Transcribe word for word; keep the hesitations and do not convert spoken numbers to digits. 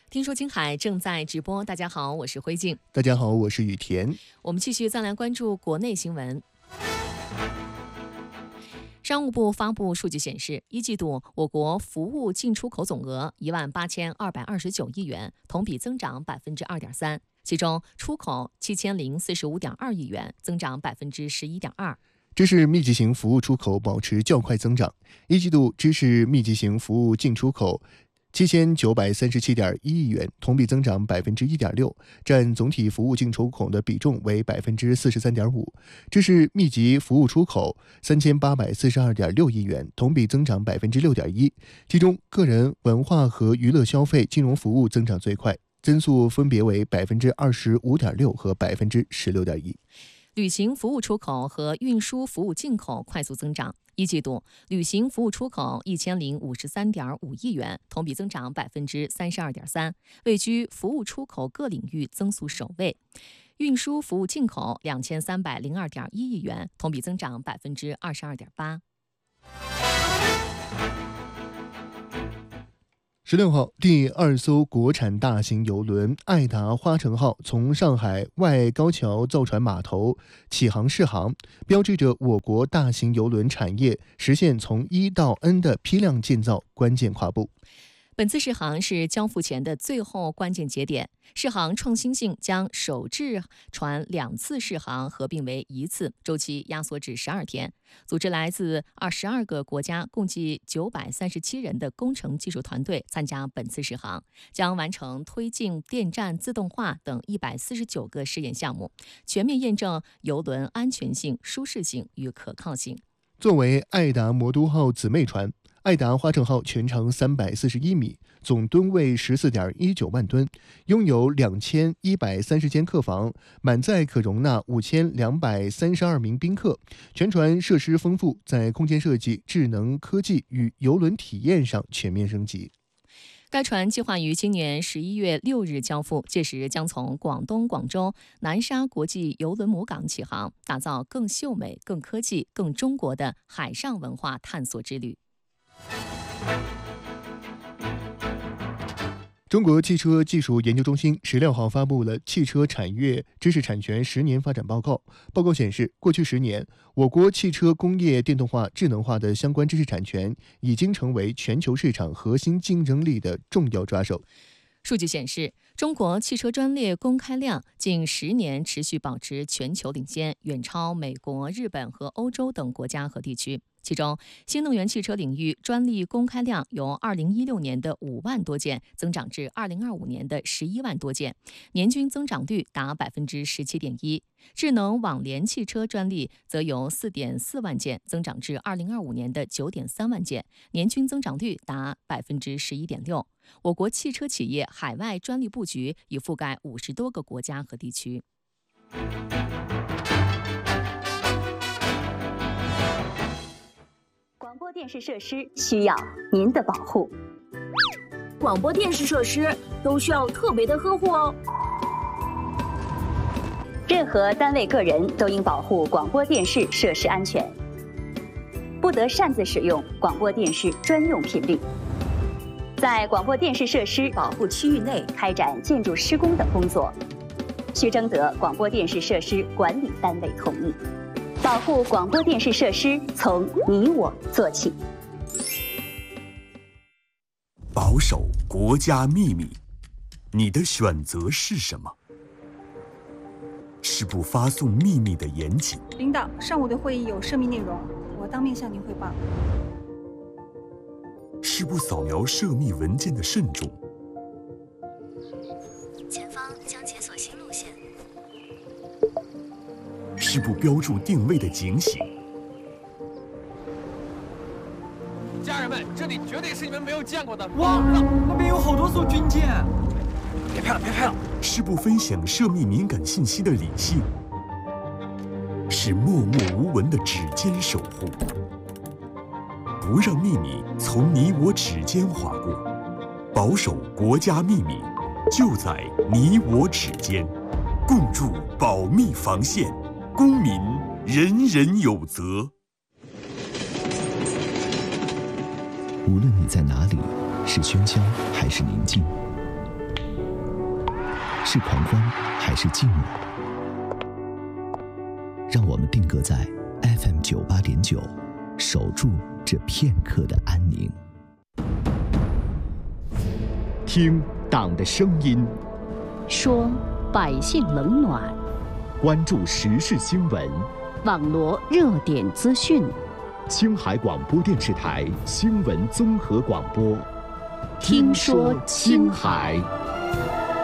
听说青海正在直播，大家好，我是辉静。 大家好，我是雨田。 我们继续再来关注国内新闻。商务部发布数据显示，一季度我国服务进出口总额一万八千二百二十九亿元，同比增长百分之二点三。其中，出口七千零四十五点二亿元，增长百分之十一点二。 知识密集型服务出口保持较快增长，一季度知识密集型服务进出口七千九百三十七点一亿元，同比增长百分之一点六，占总体服务进出口的比重为百分之四十三点五。知识密集服务出口三千八百四十二点六亿元，同比增长百分之六点一。其中，个人文化和娱乐消费金融服务增长最快，增速分别为百分之二十五点六和百分之十六点一。 旅行服务出口和运输服务进口快速增长。一季度，旅行服务出口一千零五十三点五亿元，同比增长百分之三十二点三，位居服务出口各领域增速首位。运输服务进口两千三百零二点一亿元，同比增长百分之二十二点八。 十六号，第二艘国产大型邮轮爱达花城号从上海外高桥造船码头起航试航，标志着我国大型邮轮产业实现从一到 N 的批量建造关键跨步。 本次试航是交付前的最后关键节点，试航创新性将首制船两次试航合并为一次，周期压缩至十二天。组织来自二十二个国家共计九百三十七人的工程技术团队参加本次试航，将完成推进电站自动化等一百四十九个试验项目，全面验证邮轮安全性、舒适性与可靠性。 作为爱达魔都号姊妹船，爱达花城号全长三百四十一米，总吨位十四点一九万吨，拥有两千一百三十间客房，满载可容纳五千两百三十二名宾客。全船设施丰富，在空间设计、智能科技与邮轮体验上全面升级。 该船计划于今年十一月六日交付，届时将从广东广州南沙国际邮轮母港起航，打造更秀美、更科技、更中国的海上文化探索之旅。 中国汽车技术研究中心十六号发布了汽车产业知识产权十年发展报告。报告显示，过去十年，我国汽车工业电动化、智能化的相关知识产权已经成为全球市场核心竞争力的重要抓手。 数据显示，中国汽车专利公开量近十年持续保持全球领先，远超美国、日本和欧洲等国家和地区。其中，新能源汽车领域专利公开量由二零一六年的五万多件增长至二零二五年的十一万多件，年均增长率达百分之十七点一。智能网联汽车专利则由四点四万件增长至二零二五年的九点三万件，年均增长率达百分之十一点六。我国汽车企业海外专利布局已覆盖五十多个国家和地区。 广播电视设施需要您的保护。 广播电视设施都需要特别的呵护哦。 任何单位、个人都应保护广播电视设施安全，不得擅自使用广播电视专用频率。在广播电视设施保护区域内开展建筑施工等工作，需征得广播电视设施管理单位同意。保护广播电视设施，从你我做起。 保守国家秘密，你的选择是什么？是不发送秘密的严谨？ 领导，上午的会议有涉密内容，我当面向您汇报。 是不扫描涉密文件的慎重？ 前方将解锁新路线。 是不标注定位的警醒？ 家人们，这里绝对是你们没有见过的。 哇，那边有好多艘军舰！ 别拍了，别拍了！ 是不分享涉密敏感信息的理性？是默默无闻的指尖守护？不让秘密从你我指尖划过，保守国家秘密，就在你我指尖，共筑保密防线。公民人人有责。 无论你在哪里，是喧嚣还是宁静， 是狂欢还是静默？让我们定格在 F M 九八点九，守住这片刻的安宁。 听党的声音， 说百姓冷暖， 关注时事新闻， 网罗热点资讯。 青海广播电视台新闻综合广播， 听说青海。